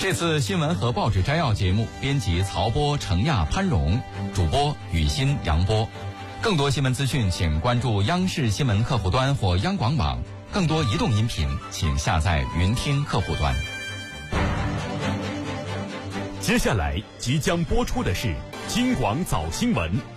这次新闻和报纸摘要节目，编辑曹波、程亚、潘荣，主播雨欣、杨波。更多新闻资讯，请关注央视新闻客户端或央广网。更多移动音频，请下载云听客户端。 接下来即将播出的是京广早新闻。